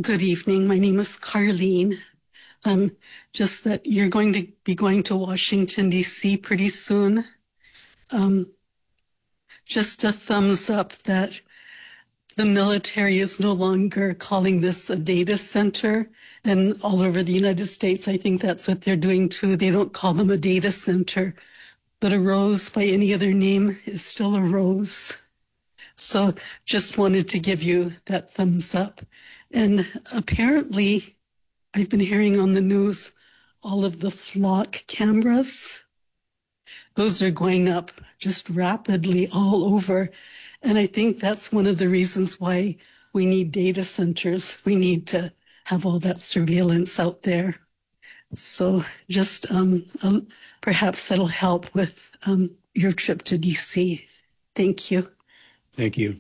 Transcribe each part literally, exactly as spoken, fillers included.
Good evening. My name is Carlene. Um, just that you're going to be going to Washington, D C pretty soon. Um, just a thumbs up that the military is no longer calling this a data center. And all over the United States, I think that's what they're doing too. They don't call them a data center, but a rose by any other name is still a rose. So just wanted to give you that thumbs up. And apparently, I've been hearing on the news all of the flock cameras. Those are going up just rapidly all over. And I think that's one of the reasons why we need data centers. We need to have all that surveillance out there. So just um, um, perhaps that'll help with um, your trip to D C. Thank you. Thank you.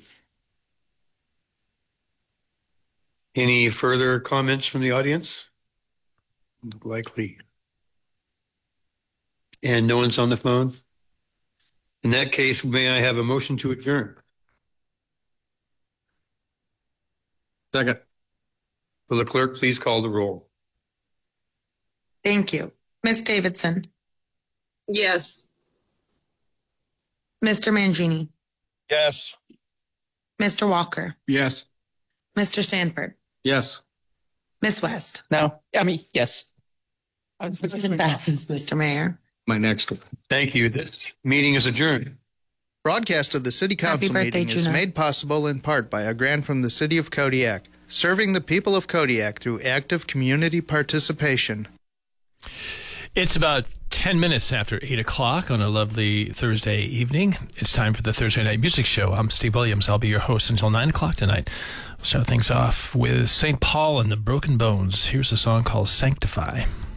Any further comments from the audience? Likely. And no one's on the phone? In that case, may I have a motion to adjourn? Second. Will the clerk please call the roll? Thank you. Miz Davidson. Yes. Mister Mangini. Yes. Mister Walker. Yes. Mister Stanford. Yes. Miz West. No, I mean, yes. Motion passes, Mister Mayor. My next one. Thank you. This meeting is adjourned. Broadcast of the City Council birthday, meeting is Juno. made possible in part by a grant from the City of Kodiak, serving the people of Kodiak through active community participation. It's about ten minutes after eight o'clock on a lovely Thursday evening. It's time for the Thursday Night Music Show. I'm Steve Williams. I'll be your host until nine o'clock tonight. We'll start things off with Saint Paul and the Broken Bones. Here's a song called Sanctify.